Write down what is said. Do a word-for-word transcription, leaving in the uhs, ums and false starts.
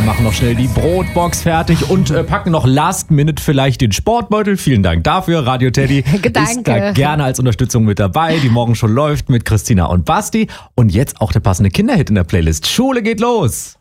machen noch schnell die Brotbox fertig und äh, packen noch last minute vielleicht den Sportbeutel. Vielen Dank dafür. Radio Teddy ist da gerne als Unterstützung mit dabei. Die Morgen schon läuft mit Christina und Basti. Und jetzt auch der passende Kinderhit in der Playlist. Schule geht los.